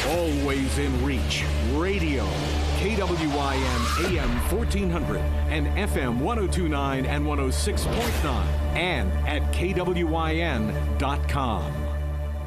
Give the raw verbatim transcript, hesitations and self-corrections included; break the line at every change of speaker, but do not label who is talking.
Always in reach. Radio. K W I N A M fourteen hundred and F M one oh two point nine and one oh six point nine and at K W I N dot com.